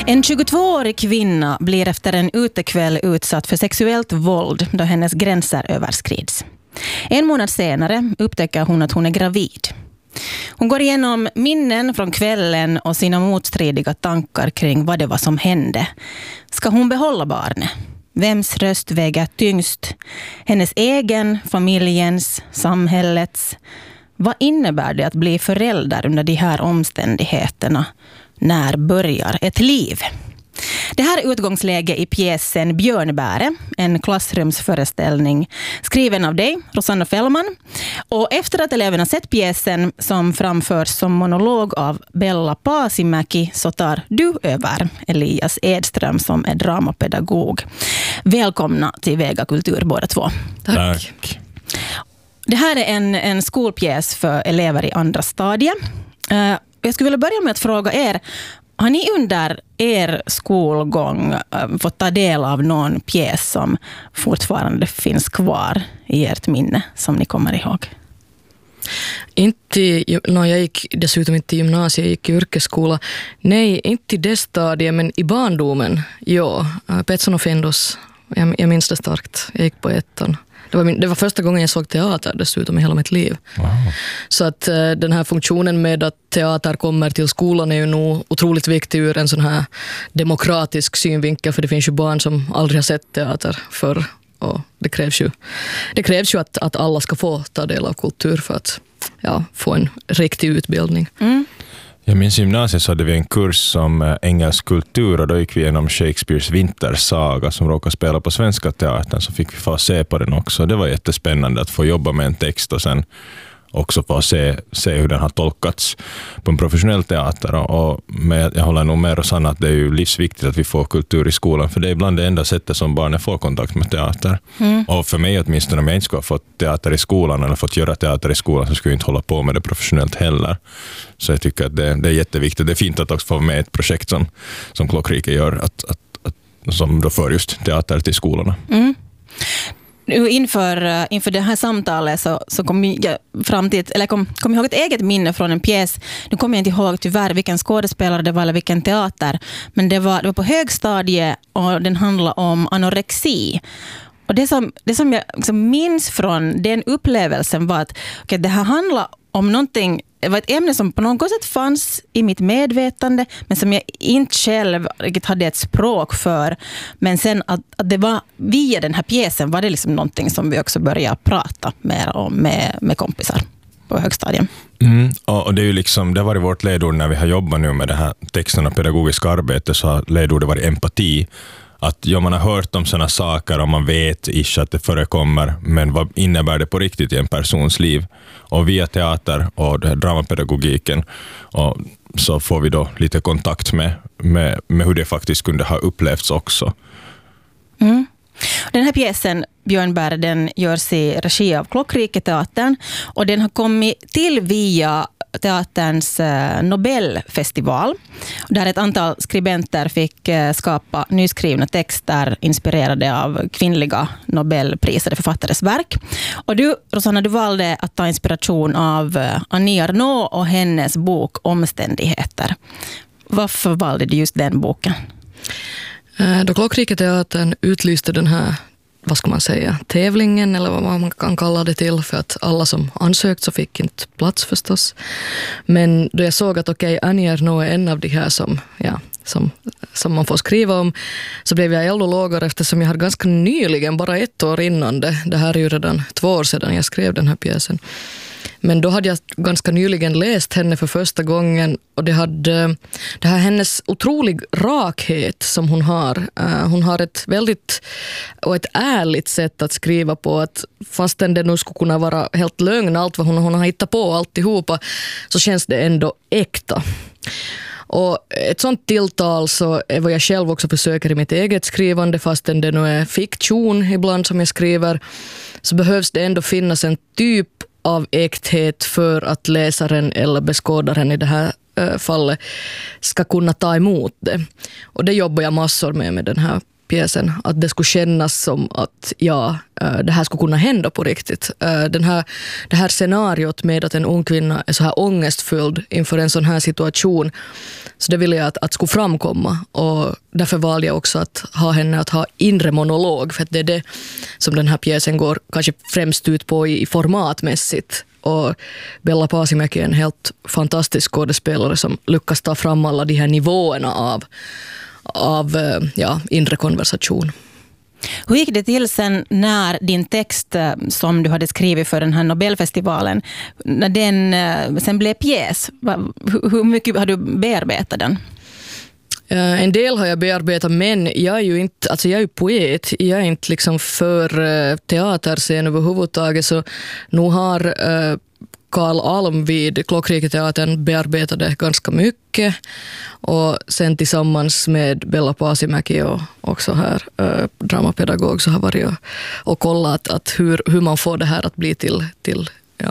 En 22-årig kvinna blir efter en utekväll utsatt för sexuellt våld då hennes gränser överskrids. En månad senare upptäcker hon att hon är gravid. Hon går igenom minnen från kvällen och sina motstridiga tankar kring vad det var som hände. Ska hon behålla barnet? Vems röst väger tyngst? Hennes egen, familjens, samhällets? Vad innebär det att bli förälder under de här omständigheterna? När börjar ett liv? Det här är utgångsläge i pjäsen Björnbäre, en klassrumsföreställning skriven av dig, Rosanna Fellman. Och efter att eleverna sett pjäsen som framförs som monolog av Bella Pasimäki så tar du över, Elias Edström, som är dramapedagog. Välkomna till Vega Kultur båda två. Tack. Det här är en skolpjäs för elever i andra stadiet. Jag skulle vilja börja med att fråga er, har ni under er skolgång fått ta del av någon pjäs som fortfarande finns kvar i ert minne som ni kommer ihåg? Jag gick dessutom inte i gymnasiet, jag gick i yrkesskola. Nej, inte i det stadiet, men i barndomen. Ja, Petson och Fendos. Jag minns det starkt. Jag gick på ettan. Det var första gången jag såg teater dessutom i hela mitt liv. Wow. Så att den här funktionen med att teater kommer till skolan är ju nog otroligt viktig ur en sån här demokratisk synvinkel, för det finns ju barn som aldrig har sett teater förr. Och det krävs ju att alla ska få ta del av kultur för att få en riktig utbildning. Mm. Jag minns gymnasiet så hade vi en kurs som engelsk kultur och då gick vi igenom Shakespeares Vintersaga som råkade spela på Svenska Teatern, så fick vi få se på den också. Det var jättespännande att få jobba med en text och sen också få se hur den har tolkats på en professionell teater. Jag håller nog med Rosanna att det är ju livsviktigt att vi får kultur i skolan, för det är ibland det enda sättet som barnen får kontakt med teater. Mm. Och för mig åtminstone, om jag inte skulle ha fått teater i skolan eller fått göra teater i skolan, så skulle jag inte hålla på med det professionellt heller. Så jag tycker att det är jätteviktigt. Det är fint att också få med ett projekt som Klockrike gör, som då för just teater till skolorna. Mm. Inför det här samtalet så kom jag fram till, eller kom ihåg ett eget minne från en pjäs. Nu kommer jag inte ihåg tyvärr vilken skådespelare det var eller vilken teater, men det var på högstadiet och den handlade om anorexi. Och det som jag liksom minns från den upplevelsen var att det här handlar om någonting. Det var ett ämne som på något sätt fanns i mitt medvetande, men som jag inte själv riktigt hade ett språk för. Men sen att det var via den här pjäsen var det liksom någonting som vi också började prata mer om med kompisar på högstadien. Mm, och det är ju liksom, det har varit vårt ledord när vi har jobbat nu med det här texten och pedagogiska arbete, så har ledordet varit empati. Att man har hört om sådana saker och man vet inte att det förekommer, men vad innebär det på riktigt i en persons liv? Och via teater och dramapedagogiken och så får vi då lite kontakt med hur det faktiskt kunde ha upplevts också. Mm. Den här pjäsen Björnbäre, den görs i regi av Klockrike teatern och den har kommit till via teaterns Nobelfestival, där ett antal skribenter fick skapa nyskrivna texter inspirerade av kvinnliga Nobelprisade författares verk. Och du, Rosanna, du valde att ta inspiration av Annie Ernaux och hennes bok Omständigheter. Varför valde du just den boken? Då Klockrike teatern utlyste den här, vad ska man säga, tävlingen eller vad man kan kalla det till, för att alla som ansökt så fick inte plats förstås. Men då jag såg att Annie Ernaux är en av de här som man får skriva om, så blev jag eld och lågor eftersom jag hade ganska nyligen, bara 1 år innan det här är ju redan 2 år sedan jag skrev den här pjäsen. Men då hade jag ganska nyligen läst henne för första gången och det här hennes otrolig rakhet som hon har. Hon har ett väldigt och ett ärligt sätt att skriva på, att fastän det nu skulle kunna vara helt lögn allt vad hon har hittat på alltihopa, så känns det ändå äkta. Och ett sånt tilltal så är vad jag själv också försöker i mitt eget skrivande, fastän det nu är fiktion ibland som jag skriver, så behövs det ändå finnas en typ av äkthet för att läsaren eller beskådaren i det här fallet ska kunna ta emot det. Och det jobbar jag massor med den här pjäsen, att det skulle kännas som att det här skulle kunna hända på riktigt. Det här scenariot med att en ung kvinna är så här ångestfylld inför en sån här situation, så det ville jag att skulle framkomma, och därför valde jag också att ha henne att ha inre monolog, för att det är det som den här pjäsen går kanske främst ut på i formatmässigt. Och Bella Pasimäki är en helt fantastisk skådespelare som lyckas ta fram alla de här nivåerna av inre konversation. Hur gick det till sen när din text som du hade skrivit för den här Nobelfestivalen, när den sen blev pjäs? Hur mycket har du bearbetat den? En del har jag bearbetat, men jag är ju poet. Jag är inte liksom för teaterscen överhuvudtaget, så nu har Carl Alm vid Klockriketeatern bearbetade ganska mycket, och sen tillsammans med Bella Pasimäki och också här dramapedagog så har varit och kollat att hur man får det här att bli till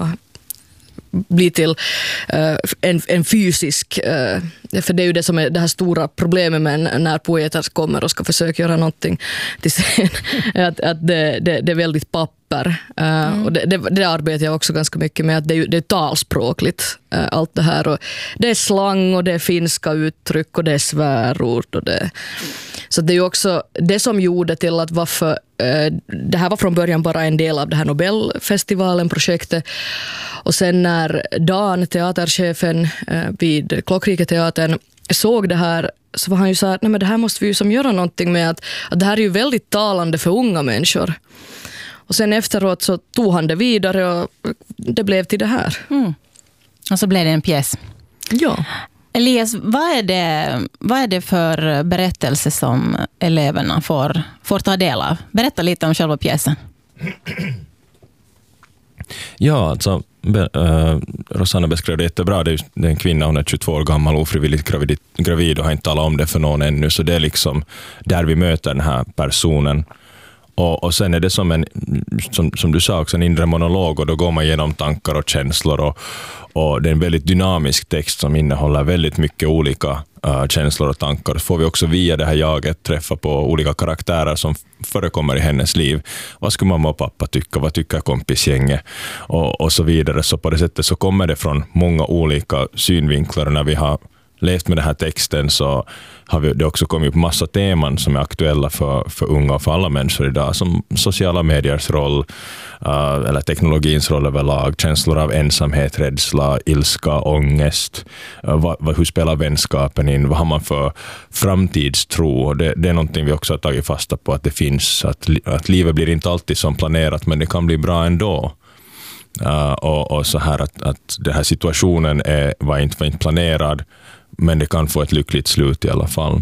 en fysisk, för det är ju det som är det här stora problemet med när poeter kommer och ska försöka göra någonting till scen, att det är väldigt papper. Och det arbetar jag också ganska mycket med, att det är talspråkligt, allt det här, och det är slang och det är finska uttryck och det är svärord och det. Så det är ju också det som gjorde till att varför det här var från början bara en del av det här Nobelfestivalen-projektet. Och sen när Dan, teaterchefen vid Klockriketeatern, såg det här, så var han ju så här, nej men det här måste vi ju som göra någonting med, att det här är ju väldigt talande för unga människor. Och sen efteråt så tog han det vidare och det blev till det här. Och så blev det en pjäs. Ja. Elias, vad är det för berättelse som eleverna får ta del av? Berätta lite om själva pjäsen. Ja, alltså Rosanna beskrev det jättebra. Det är en kvinna, hon är 22 år gammal, ofrivilligt gravid och har inte talat om det för någon ännu. Så det är liksom där vi möter den här personen. Och sen är det som du sa också, en inre monolog, och då går man igenom tankar och känslor, och det är en väldigt dynamisk text som innehåller väldigt mycket olika känslor och tankar. Så får vi också via det här jaget träffa på olika karaktärer som förekommer i hennes liv. Vad skulle mamma och pappa tycka? Vad tycker kompisgänget? Och så vidare. Så på det sättet så kommer det från många olika synvinklar. När vi har levt med den här texten så har det också kommit upp massa teman som är aktuella för unga och för alla människor idag, som sociala mediers roll, eller teknologins roll överlag, känslor av ensamhet, rädsla, ilska, ångest, hur spelar vänskapen in, vad har man för framtidstro. Det är någonting vi också har tagit fasta på, att det finns, att livet blir inte alltid som planerat, men det kan bli bra ändå. Och så här att den här situationen var inte planerad, men det kan få ett lyckligt slut i alla fall.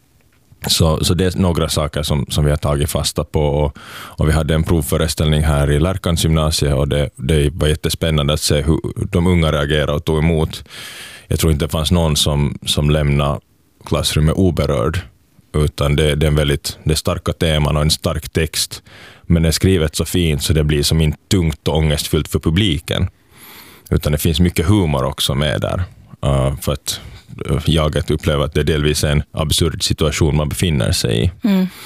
Så det är några saker som vi har tagit fasta på, och vi hade en provföreställning här i Lärkans gymnasie, och det var jättespännande att se hur de unga reagerade och tog emot. Jag tror inte det fanns någon som lämnade klassrummet oberörd, utan det är starka teman och en stark text, men det är skrivet så fint så det blir som inte tungt och ångestfyllt för publiken, utan det finns mycket humor också med där, för att jag upplever att det är delvis en absurd situation man befinner sig i.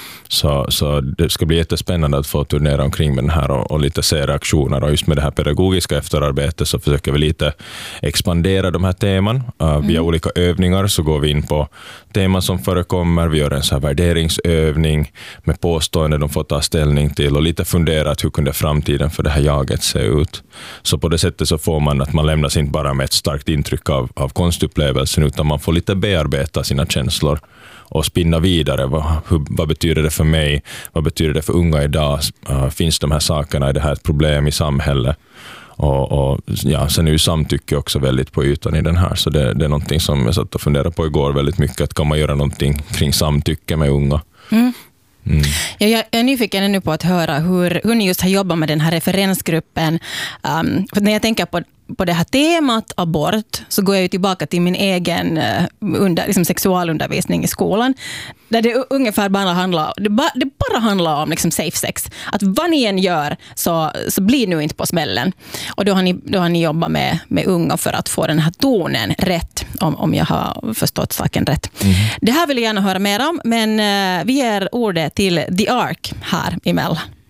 Så det ska bli jättespännande att få turnera omkring med den här och lite se reaktioner, och just med det här pedagogiska efterarbetet så försöker vi lite expandera de här teman. Via olika övningar så går vi in på teman som förekommer, vi gör en så här värderingsövning med påståenden de får ta ställning till, och lite fundera hur kunde framtiden för det här jaget se ut. Så på det sättet så får man att man lämnas inte bara med ett starkt intryck av konstupplevelsen, utan man får lite bearbeta sina känslor och spinna vidare. Vad betyder det för mig? Vad betyder det för unga idag? Finns de här sakerna? Är det här ett problem i samhället? Och sen är ju samtycke också väldigt på ytan i den här. Så det är någonting som jag satt och funderade på igår väldigt mycket. Att kan man göra någonting kring samtycke med unga? Ja, jag är nyfiken nu på att höra hur ni just har jobbat med den här referensgruppen. För när jag tänker på det här temat abort så går jag ju tillbaka till min egen liksom sexualundervisning i skolan. Där det ungefär bara handlar om liksom safe sex. Att vad ni än gör så blir nu inte på smällen. Och då har ni jobbat med unga för att få den här tonen rätt, om jag har förstått saken rätt. Det här vill jag gärna höra mer om, men vi ger ordet till The Ark här emellan.